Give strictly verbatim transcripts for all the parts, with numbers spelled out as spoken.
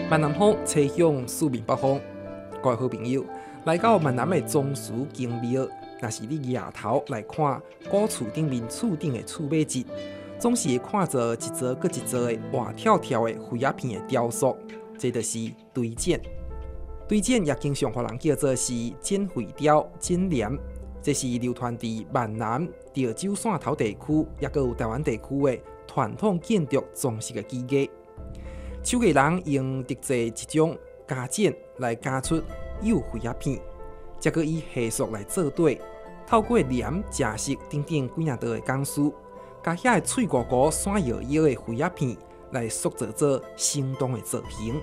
闽南风吹响四面北风，各位好朋友，来到闽南的宗祠景庙，若是你夜头来看古厝顶面厝顶的厝尾节，总是会看着一座搁一座的活跳跳的飞鸦片的雕塑，这就是堆剪。堆剪也经常互人叫做是剪废雕、剪黏，这是流传伫闽南、潮州汕头地区，也搁有台湾地区的传统建筑装饰的技艺。手艺人用特制一种加剪来加出幼飞鸦片，再搁以细塑来做底，透过黏、夹色等等几啊道的工序，将遐个脆糊糊、闪摇摇的飞鸦片来塑造做生动的造型。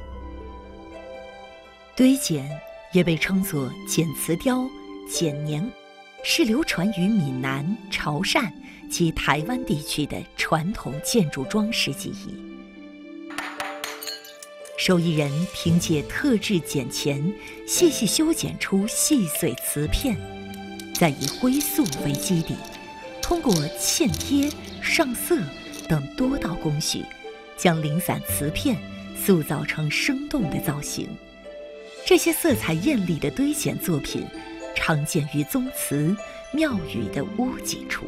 堆剪也被称作剪瓷雕、剪黏，是流传于闽南、潮汕及台湾地区的传统建筑装饰技艺。手艺人凭借特制剪钳，细细修剪出细碎瓷片，再以灰塑为基底，通过嵌贴、上色等多道工序，将零散瓷片塑造成生动的造型。这些色彩艳丽的堆剪作品，常见于宗祠、庙宇的屋脊处。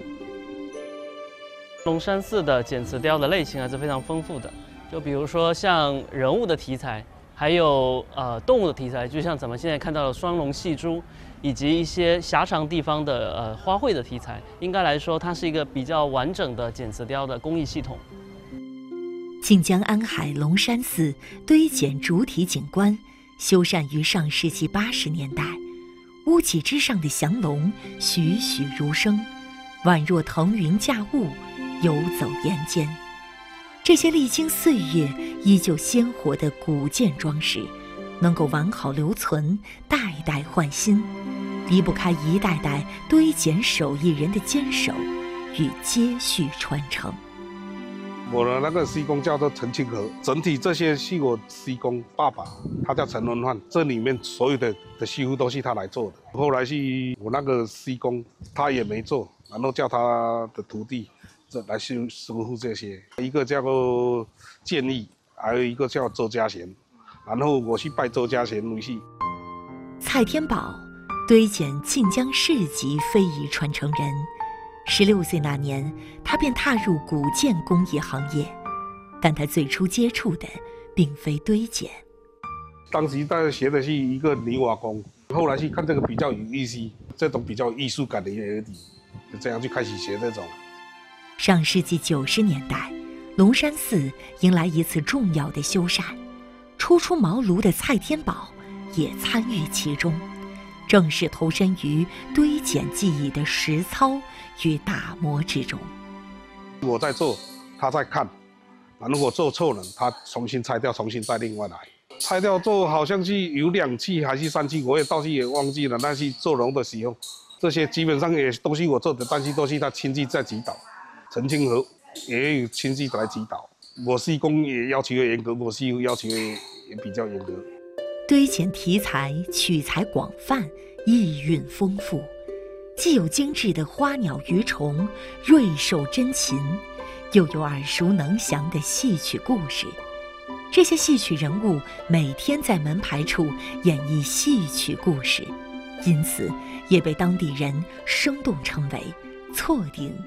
龙山寺的剪瓷雕的类型还是非常丰富的，就比如说像人物的题材，还有呃动物的题材，就像咱们现在看到的双龙戏珠，以及一些狭长地方的呃花卉的题材。应该来说，它是一个比较完整的剪瓷雕的工艺系统。 晋江安海龙山寺堆剪主体景观修缮于上世纪八十年代，屋脊之上的祥龙栩栩如生，宛若腾云驾雾，游走岩间。这些历经岁月依旧鲜活的古建装饰，能够完好留存，代代换新，离不开一代代堆剪手艺人的坚守与接续传承。 我的那个师公叫做陈清和，整体这些是我师公爸爸，他叫陈文焕，这里面所有的的师傅都是他来做的。后来是我那个师公他也没做，然后叫他的徒弟这来修师傅这些，一个叫做建议，还有一个叫周家贤，然后我去拜周家贤为师。 蔡天宝，堆剪晋江市级非遗传承人。十六岁那年，他便踏入古建工业行业，但他最初接触的并非堆剪。 当时大家学的是一个泥瓦工，后来去看这个比较有意思，这种比较有艺术感的而已，就这样就开始学这种。 上世纪九十年代，龙山寺迎来一次重要的修缮，初出茅庐的蔡天宝也参与其中，正式投身于堆剪技艺的实操与打磨之中。 我在做，他在看，然后我做错了，他重新拆掉，重新再另外来。拆掉做好像是有两期还是三期，我也到时也忘记了。但是做龙的时候，这些基本上也都是我做的，但是都是他亲自在指导。陈清和也有亲自来指导，我师公也要求严格，我师傅要求也比较严格。 堆剪题材取材广泛，意蕴丰富，既有精致的花鸟鱼虫、瑞兽珍禽，又有耳熟能详的戏曲故事。这些戏曲人物每天在门牌处演绎戏曲故事，因此也被当地人生动称为错顶